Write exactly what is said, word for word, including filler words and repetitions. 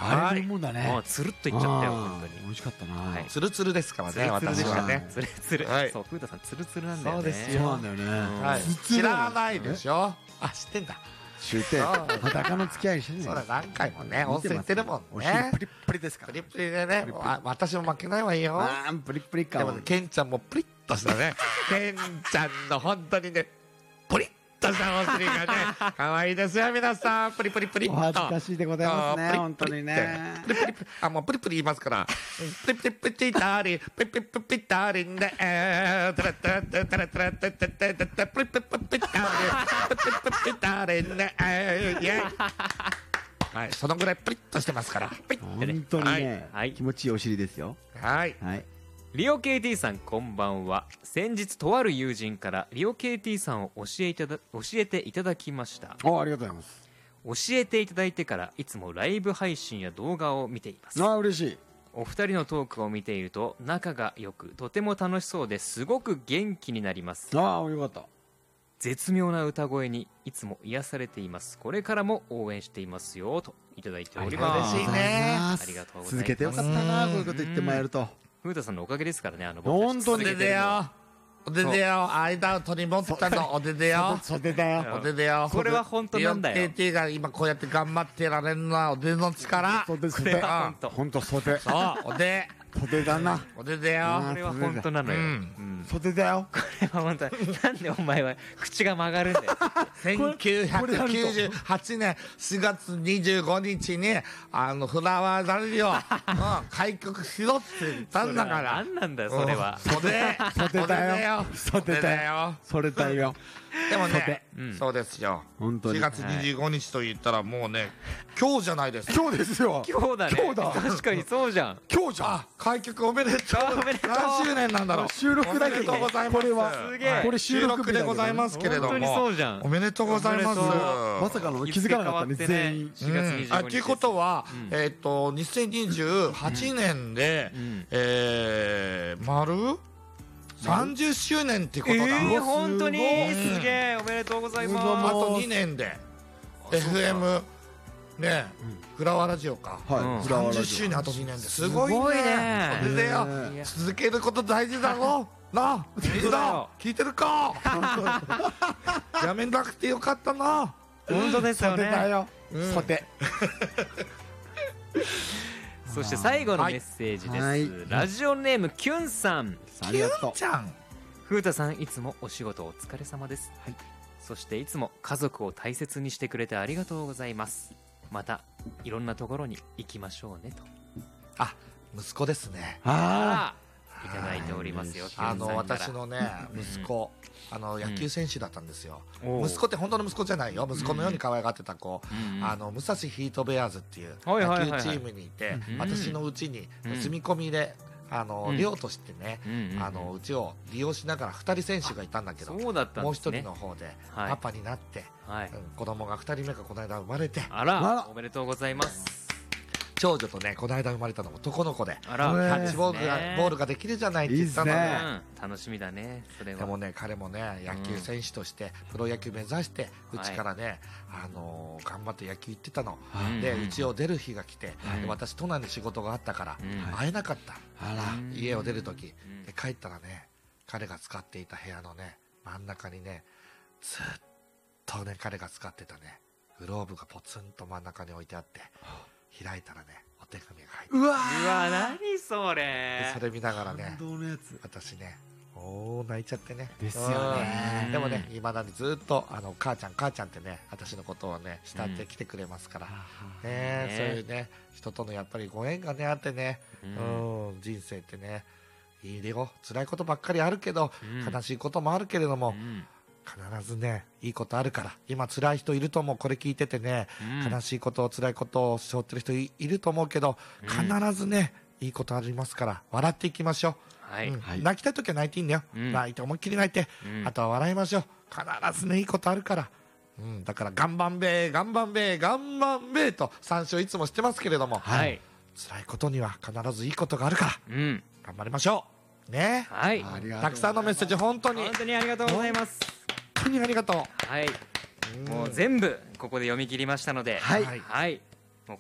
あれもんだね。 もうつるっといっちゃったよ本当に。 美味しかったな。 はい、 ツルツルですからね、私はね。 ツルツル。そう、風太さんツルツルなんだよね。 そうですよ。 そうなんだよね。 はい。知らないでしょ。あ、知ってんだ。 知って。裸の付き合いしてね。 そうだ、何回もね、温泉行ってるもんね。 お尻プリップリですから。 プリップリでね、私も負けないわよ。 あー、プリップリか。 でもケンちゃんもプリッとしたね。ケンちゃんの本当にね、プリッとしたお尻がね、可愛いですよ皆さん。プリプリプリッと。 お恥ずかしいでございますね、本当にね。 プリプリプリ、あ、もうプリプリ言いますから。プリプリプリタリ、プリプリプリタリンで、えー、タラタラタラタラタラタラタラタラプリプリプリタリ、プリプリプリタリンで、えー、イェイ。はい、そのぐらいプリッとしてますから。 本当にね、気持ちいいお尻ですよ。 はい。 はい。 リオ ケーティー さんこんばんは。先日とある友人からリオ ケーティー さんを教えいただ教えていただきました。 あ、ありがとうございます。 教えていただいてからいつもライブ配信や動画を見ています。 あ、嬉しい。 お二人のトークを見ていると仲が良くとても楽しそうですごく元気になります。 ああ、よかった。 絶妙な歌声にいつも癒されています。これからも応援していますよといただいております。 嬉しいね。 ありがとうございます。 続けてよかったな、こういうこと言ってもらえると。 風太さんのおかげですからね、あの本当に。 おででよ。おででよ。間を取り持ったのおででよ。 袖だよ。 おででよ。 これは本当なんだよ。 リオ ケーティー が今こうやって頑張ってられるのはおでの力。 袖、 これは本当。 本当袖。 そう、おで。 袖だな。 おででよ。 これは本当なのよ。 袖だよ。 これは本当。なんでお前は口が曲がるんだよ。 せんきゅうひゃくきゅうじゅうはちねんしがつにじゅうごにちにあのフラワーダリを開局しろって言ったんだから。 何なんだよそれは。 袖。 袖だよ。袖だよ。それだよ。 でもね、そうですよ。 本当に。 しがつにじゅうごにちと言ったらもうね、今日じゃないですか。 今日ですよ。 今日だね。 今日だ。 確かにそうじゃん。 今日じゃん。 開局おめでとう。 おめでとう。 何周年なんだろう。 収録だけど。これはすげえ。 これ収録でございますけれども。 本当にそうじゃん。 おめでとうございます。 まさかの気づかなかったね全員。 しがつにじゅうごにち。 あ、ということはえっとにせんにじゅうはちねんでえ丸さんじゅっしゅうねんってことだ。 ええ、本当にすげえ、おめでとうございます。 あとにねんで エフエム ね、フラワーラジオか。さんじゅっしゅうねんあとにねんですごいね。それでよ、続けること大事だろ。なあ、みんな聞いてるか。やめなくてよかったな。 本当ですよね。 袖だよ。袖。 そして最後のメッセージです。ラジオネームキュンさん。 キュンちゃん。 風太さんいつもお仕事お疲れ様です。はい。そしていつも家族を大切にしてくれてありがとうございます。またいろんなところに行きましょうねと。 あ、息子ですね。 ああ、いただいておりますよ。 あの私のね息子、あの野球選手だったんですよ。息子って本当の息子じゃないよ。息子のように可愛がってた子、あの武蔵ヒートベアーズっていう野球チームにいて、私のうちに住み込みであの寮としてね、あのうちを利用しながらふたり選手がいたんだけど、もうひとりの方でパパになって、子供がふたりめがこの間生まれて、 あら、おめでとうございます。 長女とね、この間生まれたのも男の子で、キャッチボールがボールができるじゃないって言ったので、 楽しみだね。それはでもね、彼もね野球選手としてプロ野球目指してうちからね、あの頑張って野球行ってたので、うちを出る日が来て、私都内に仕事があったから会えなかった。家を出る時で帰ったらね、彼が使っていた部屋のね真ん中にね、ずっとね彼が使ってたねグローブがポツンと真ん中に置いてあって、開いたらねお手紙が入って、 うわうわ、何それ。 それ見ながらね、私ねおー泣いちゃってね。 ですよね。 でもね、いまだにずっとあの母ちゃん母ちゃんってね、私のことをね慕ってきてくれますから、ね、そういうね人とのやっぱりご縁がねあってね、うん、人生ってねいいよ。辛いことばっかりあるけど、悲しいこともあるけれども、必ずねいいことあるから。今辛い人いると思う。これ聞いててね、悲しいこと辛いことを背負ってる人 い, いると思うけど、必ずねいいことありますから笑っていきましょう。はい、うんはい、泣きたい時は泣いていいんだよ、うん、泣いて思いっきり泣いて、うん、あとは笑いましょう。必ずねいいことあるから、うん、だからガンバンベーガンバンベーガンバンベーと参照いつもしてますけれども、はい、辛いことには必ずいいことがあるから、うん、頑張りましょうね。はい、たくさんのメッセージ本当に本当にありがとうございます。 本当にありがとう。 はい、もう全部ここで読み切りましたので、はい、はい、